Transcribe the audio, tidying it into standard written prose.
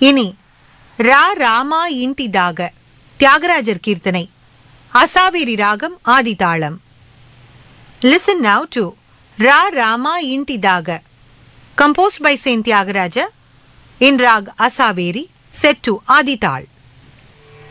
இனி ரா ராமா இன்டிதாக தியாகராஜர் கீர்த்தனை, அசாவேரி ராகம் ஆதிதாளம். Listen now to Ra Rama Intidaga, composed by Saint Tyagaraja in Rag Asaveri, set to Adital.